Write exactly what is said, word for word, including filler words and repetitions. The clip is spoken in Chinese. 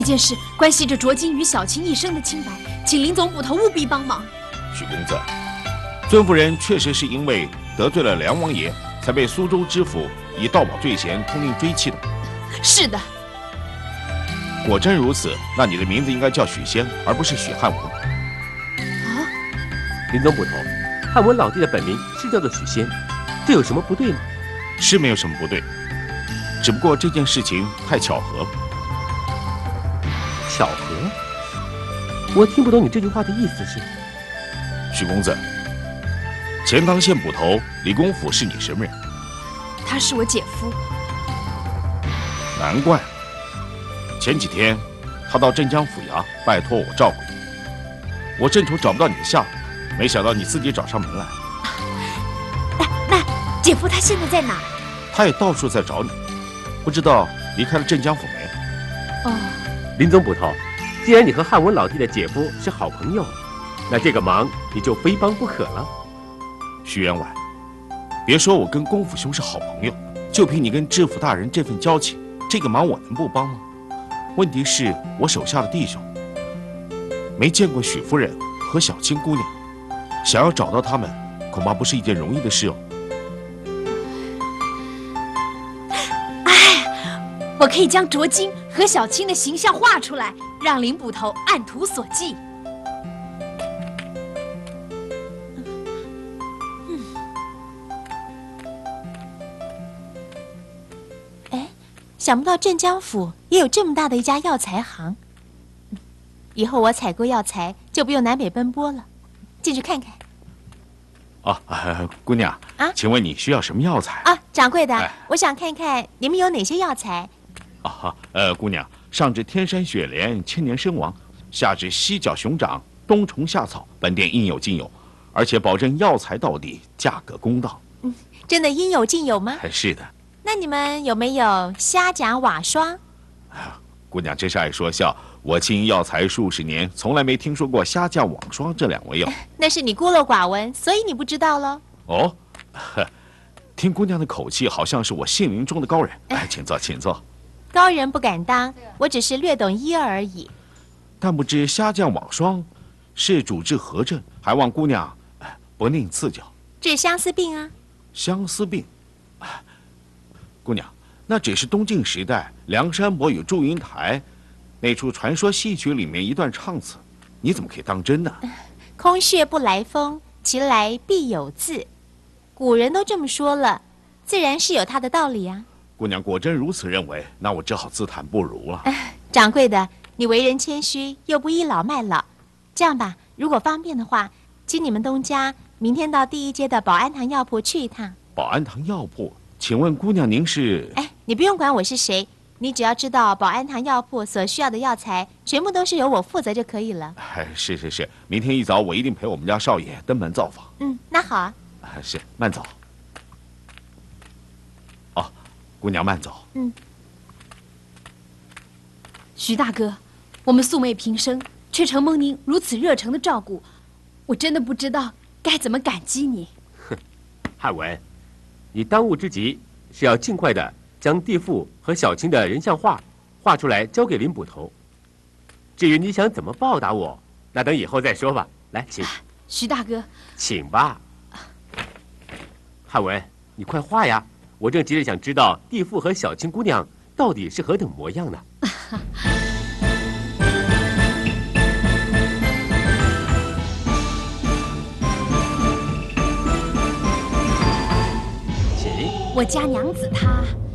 这件事关系着卓金与小青一生的清白，请林总捕头务必帮忙。 许公子，尊夫人确实是因为得罪了梁王爷，才被苏州知府以盗宝罪嫌通令追缉的。 是的。 果真如此，那你的名字应该叫许仙，而不是许汉文。 啊， 林总捕头，汉文老弟的本名是叫做许仙，这有什么不对吗？ 是没有什么不对，只不过这件事情太巧合了。 巧合？我听不懂你这句话的意思是？ 许公子，钱塘县捕头李公甫是你什么人？ 他是我姐夫。 难怪，前几天他到镇江府衙拜托我照顾你，我正愁找不到你的下落，没想到你自己找上门来。 那那姐夫他现在在哪？ 他也到处在找你，不知道离开了镇江府没？ 哦， 林总捕头，既然你和汉文老弟的姐夫是好朋友，那这个忙你就非帮不可了。 徐员外，别说我跟公甫兄是好朋友，就凭你跟知府大人这份交情，这个忙我能不帮吗？问题是我手下的弟兄没见过许夫人和小青姑娘，想要找到他们，恐怕不是一件容易的事哦。 哎，我可以将卓金和小青的形象画出来，让林捕头按图索骥。 想不到镇江府也有这么大的一家药材行，以后我采购药材就不用南北奔波了。进去看看。 哦，呃、姑娘啊， 请问你需要什么药材啊？掌柜的， 哎、 我想看看你们有哪些药材。 啊，呃，姑娘，上至天山雪莲、千年参王，下至犀角熊掌、冬虫夏草，本店应有尽有，而且保证药材到底，价格公道。 嗯，真的应有尽有吗？ 是的。 那你们有没有虾甲瓦霜？ 姑娘真是爱说笑，我经营药材数十年，从来没听说过虾甲网霜这两味药。 那是你孤陋寡闻，所以你不知道喽。 哦，听姑娘的口气，好像是我姓林中的高人。哎，请坐，请坐。 高人不敢当，我只是略懂医而已。 但不知虾酱网霜是主治何症，还望姑娘不吝赐教。 治相思病啊。 相思病。姑娘，那只是东晋时代梁山伯与祝英台那出传说戏曲里面一段唱词，你怎么可以当真呢？ 空穴不来风，其来必有自。古人都这么说了，自然是有它的道理啊。 姑娘果真如此认为，那我只好自叹不如了。 掌柜的，你为人谦虚，又不倚老卖老。这样吧，如果方便的话，请你们东家明天到第一街的保安堂药铺去一趟。 保安堂药铺？请问姑娘您是？ 哎，你不用管我是谁，你只要知道保安堂药铺所需要的药材，全部都是由我负责就可以了。 哎，是是是，明天一早我一定陪我们家少爷登门造访。 嗯，那好啊。 是，慢走。哦，姑娘慢走。 嗯。 徐大哥，我们素昧平生，却承蒙您如此热诚的照顾，我真的不知道该怎么感激你。 哼，汉文。你当务之急是要尽快的将地父和小青的人像画画出来，交给林捕头。至于你想怎么报答我，那等以后再说吧。来，请。 徐大哥， 请吧。汉文，你快画呀！我正急着想知道地父和小青姑娘到底是何等模样呢。 我家娘子她